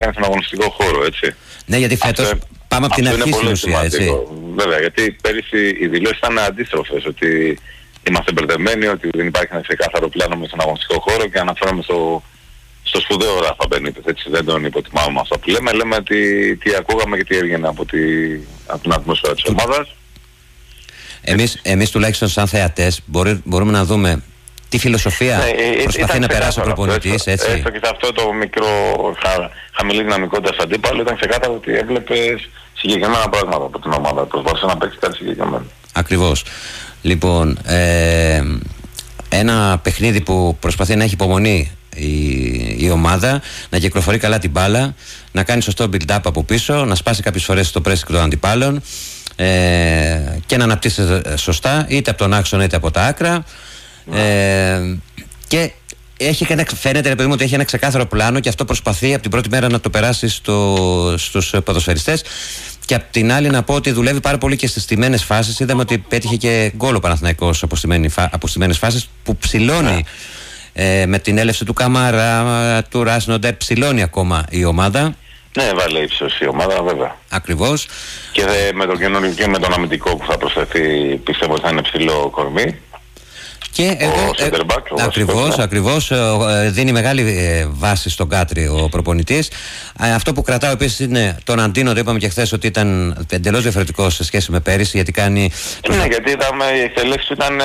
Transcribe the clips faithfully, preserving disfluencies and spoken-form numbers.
στον αγωνιστικό χώρο, έτσι. Ναι, γιατί φέτος αυτό, πάμε από την αρχή στην ουσία, έτσι. Βέβαια, γιατί πέρυσι οι δηλώσεις ήταν αντίστροφες, ότι είμαστε μπερδεμένοι, ότι δεν υπάρχει ένα ξεκάθαρο πλάνο με στον αγωνιστικό χώρο και αναφέρομαι στο, στο σπουδαίο Ράφα Μπενίτες, έτσι, δεν τον υποτιμάμε αυτό που λέμε. Λέμε τι, τι ακούγαμε και τι έβγαινε από, τη, από την ατμόσφαιρα της ομάδας. Εμείς, εμείς τουλάχιστον σαν θεατές μπορεί, μπορούμε να δούμε τι φιλοσοφία ναι, προσπαθεί να περάσει ο προπονητής, έτσι. Έστω και σε αυτό το μικρό χα, χαμηλή δυναμικότητα στο αντίπαλο ήταν ξεκάθαρο ότι έβλεπες συγκεκριμένα πράγματα από την ομάδα. Προσπαθούσε να παίξει κάτι συγκεκριμένο. Ακριβώς. Λοιπόν, ε, ένα παιχνίδι που προσπαθεί να έχει υπομονή η, η ομάδα, να κυκλοφορεί καλά την μπάλα, να κάνει σωστό build-up από πίσω, να σπάσει κάποιες φορές στο pressing των αντιπάλων ε, και να αναπτύσσει σωστά είτε από τον άξονα είτε από τα άκρα. Ε, και έχει, φαίνεται ρε παιδί μου ότι έχει ένα ξεκάθαρο πλάνο και αυτό προσπαθεί από την πρώτη μέρα να το περάσει στο, στους ποδοσφαιριστές. Και απ' την άλλη να πω ότι δουλεύει πάρα πολύ και στις στημένες φάσεις. Είδαμε ότι πέτυχε και γκολ ο Παναθηναϊκός από στημένες φάσεις που ψηλώνει ε, με την έλευση του Καμαρά, του Ράσνοντερ, ψηλώνει ακόμα η ομάδα. Ναι, βάλε ύψος η ομάδα, βέβαια. Ακριβώς. Και δε, με, το καινούργιο, και με τον αμυντικό που θα προσθεθεί, πιστεύω ότι θα είναι ψηλό κορμί. Και εδώ, ε, back, ακριβώς, ναι. ακριβώς ε, δίνει μεγάλη ε, βάση στον Κάτρι ο προπονητής. Ε, αυτό που κρατάω επίσης είναι τον Αντίνο, το είπαμε και χθες ότι ήταν εντελώς διαφορετικό σε σχέση με πέρυσι, γιατί κάνει... Ναι, γιατί είδαμε, η εκτελέσεις του ήταν, ε,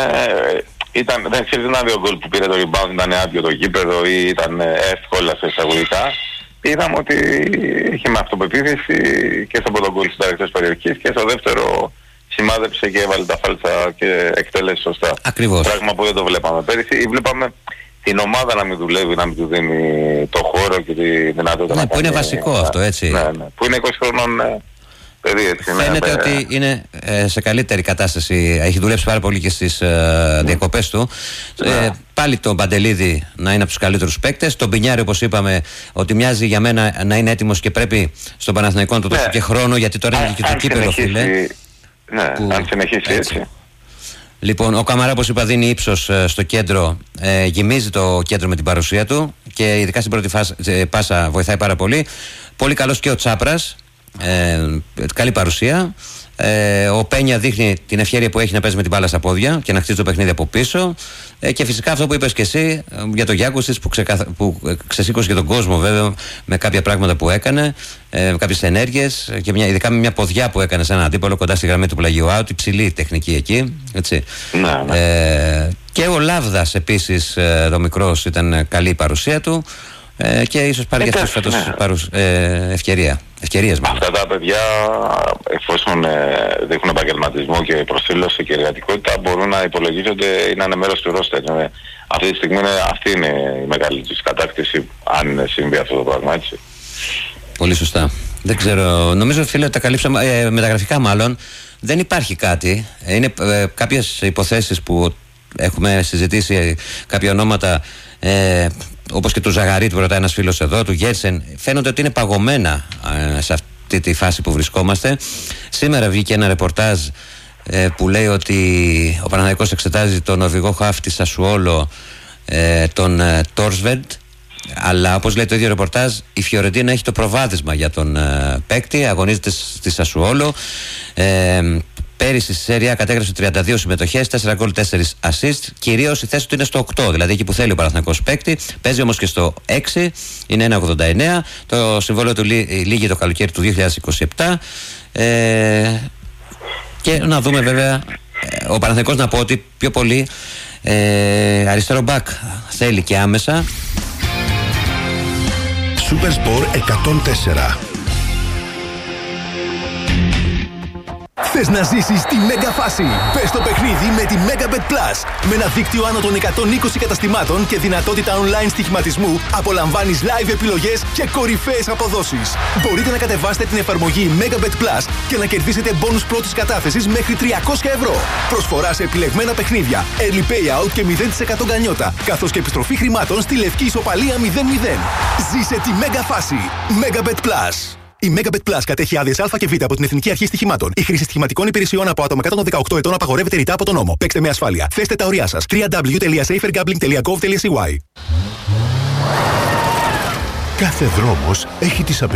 ήταν, δεν ξέρεις, δεν ήταν δύο γκολ που πήρε το rebound, ήταν άδειο το γήπεδο ή ήταν εύκολα σε εισαγωγικά. Είδαμε ότι είχε με αυτοπεποίθηση και στο πρώτο γκολ της ταρακτές περιοχής και στο δεύτερο σημάδεψε και έβαλε τα φάλτσα και εκτέλεσε σωστά. Ακριβώς. Πράγμα που δεν το βλέπαμε πέρυσι. Ή βλέπαμε την ομάδα να μην δουλεύει, να μην του δίνει το χώρο και τη δυνατότητα ναι, να που κάνει... είναι βασικό ναι, αυτό, έτσι. Ναι, ναι. Που είναι είκοσι χρονών ναι, παιδί, έτσι. Φαίνεται ναι, ότι είναι ε, σε καλύτερη κατάσταση. Έχει δουλέψει πάρα πολύ και στις ε, διακοπές του. Ναι. Ε, πάλι τον Παντελίδη να είναι από τους καλύτερους παίκτες. Τον Πινιάρη, όπως είπαμε, ότι μοιάζει για μένα να είναι έτοιμος και πρέπει στον Παναθηναϊκό να του δώσει ναι. και χρόνο, γιατί τώρα είναι και το κύπελλο, φίλε. Ναι, που, αν συνεχίσει έτσι. έτσι. Λοιπόν, ο Καμαρά, όπως είπα, δίνει ύψος ε, στο κέντρο, ε, γεμίζει το κέντρο με την παρουσία του και ειδικά στην πρώτη φάση, ε, πάσα βοηθάει πάρα πολύ. Πολύ καλός και ο Τσάπρας, ε, καλή παρουσία. Ε, ο Πένια δείχνει την ευκαιρία που έχει να παίζει με την μπάλα στα πόδια και να χτίζει το παιχνίδι από πίσω. Ε, και φυσικά αυτό που είπες και εσύ ε, για τον Γιάκουσιτς που, ξεκαθ... που ξεσήκωσε και τον κόσμο, βέβαια, με κάποια πράγματα που έκανε, ε, με κάποιες ενέργειες και μια, ειδικά με μια ποδιά που έκανε σε έναν αντίπολο κοντά στη γραμμή του πλαγιού out, υψηλή τεχνική εκεί. Έτσι. Να, ναι. Ε, και ο Λάβδας επίσης, ε, ο μικρός, ήταν καλή η παρουσία του. Ε, και ίσως πάρει για αυτούς φέτος ναι. παρουσ... ε, ευκαιρία. Ευκαιρίες μάλλον. Αυτά τα παιδιά, εφόσον ε, δείχνουν επαγγελματισμό και προσήλωση και εργατικότητα, μπορούν να υπολογίζονται ή να είναι μέρος του ρόστερ. Ε, αυτή τη στιγμή είναι, αυτή είναι η μεγάλη τους κατάκτηση, αν συμβεί αυτό το πράγμα, έτσι. Πολύ σωστά. Δεν ξέρω, νομίζω, φίλε, ότι τα καλύψαμε. Ε, μεταγραφικά μάλλον δεν υπάρχει κάτι. Είναι ε, κάποιες υποθέσεις που έχουμε συζητήσει, κάποια ονόματα. Ε, όπως και του Ζαγαρίτ που ρωτάει ένας φίλος εδώ, του Γέρσεν, φαίνονται ότι είναι παγωμένα ε, σε αυτή τη φάση που βρισκόμαστε. Σήμερα βγήκε ένα ρεπορτάζ ε, που λέει ότι ο Παναθηναϊκός εξετάζει τον νορβηγό χαφ της Σασουόλο, ε, τον ε, Τόρσβεντ, αλλά όπως λέει το ίδιο ρεπορτάζ, η Φιωρεντίνα έχει το προβάδισμα για τον ε, παίκτη, αγωνίζεται στη Σασουόλο. ε, Πέρυσι στη Σέρια κατέγραψε τριάντα δύο συμμετοχές, τέσσερα γκολ, τέσσερα assist. Κυρίως η θέση του είναι στο οκτώ, δηλαδή εκεί που θέλει ο Παναθηναϊκός παίκτη. Παίζει όμως και στο έξι, είναι ένα ογδόντα εννέα. Το συμβόλαιο του λύγει το καλοκαίρι του δύο χιλιάδες είκοσι επτά. Ε, και να δούμε βέβαια, ο Παναθηναϊκός, να πω ότι πιο πολύ ε, αριστερό μπακ θέλει και άμεσα. Supersport εκατόν τέσσερα. Θες να ζήσεις τη μέγα φάση? Πες το παιχνίδι με τη Megabet Plus. Με ένα δίκτυο άνω των εκατόν είκοσι καταστημάτων και δυνατότητα online στοιχηματισμού, απολαμβάνεις live επιλογές και κορυφαίες αποδόσεις. Μπορείτε να κατεβάσετε την εφαρμογή Megabet Plus και να κερδίσετε μπόνους πρώτης κατάθεσης μέχρι τριακόσια ευρώ. Προσφορά σε επιλεγμένα παιχνίδια, early payout και μηδέν τοις εκατό γκανιότα, καθώς και επιστροφή χρημάτων στη λευκή ισοπαλία μηδέν μηδέν. Ζήσε τη μέγα φάση. Megabet Plus. Η Megabet Plus κατέχει άδειες Α και Β από την Εθνική Αρχή Στοιχημάτων. Η χρήση στοιχηματικών υπηρεσιών από άτομα κάτω των δεκαοκτώ ετών απαγορεύεται ρητά από τον νόμο. Παίξτε με ασφάλεια. Θέστε τα ωριά σας. double-u double-u double-u τελεία safer gambling τελεία gov τελεία c y. Κάθε δρόμος έχει τις